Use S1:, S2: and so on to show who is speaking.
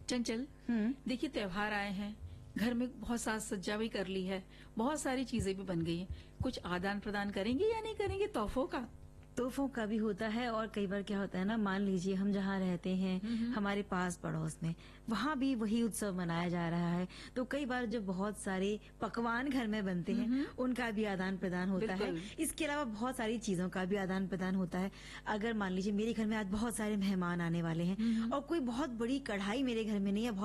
S1: चंचल, देखिए त्योहार आए हैं, घर में बहुत साज सज्जा भी कर ली है, बहुत सारी चीजें भी बन गई हैं। कुछ आदान प्रदान करेंगे या नहीं करेंगे तोहफों का?
S2: तोहफों का भी होता है और कई बार क्या होता है ना, मान लीजिए हम जहाँ रहते हैं हमारे पास पड़ोस में वहाँ भी वही उत्सव मनाया जा रहा है, तो कई बार जब बहुत सारे पकवान घर में बनते हैं उनका भी आदान प्रदान होता है।
S1: बिल्कुल।
S2: इसके अलावा बहुत सारी चीजों का भी आदान प्रदान होता है। अगर मान लीजिए मेरे घर में आज बहुत सारे मेहमान आने वाले हैं और कोई बहुत बड़ी कढ़ाई मेरे घर में नहीं है, बहुत